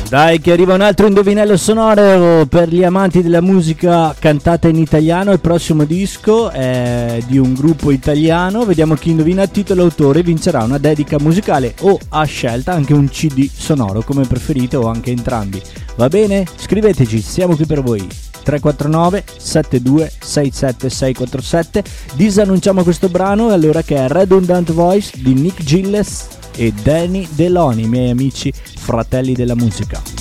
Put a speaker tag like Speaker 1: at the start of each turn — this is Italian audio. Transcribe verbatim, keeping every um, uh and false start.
Speaker 1: Dai che arriva un altro indovinello sonoro per gli amanti della musica cantata in italiano. Il prossimo disco è di un gruppo italiano. Vediamo chi indovina il titolo e l'autore vincerà una dedica musicale o a scelta anche un C D sonoro come preferite o anche entrambi. Va bene? Scriveteci, siamo qui per voi. tre quattro nove sette due sei sette sei quattro sette. Disannunciamo questo brano allora che è Redundant Voice di Nick Gilles e Danny Delony, miei amici fratelli della musica.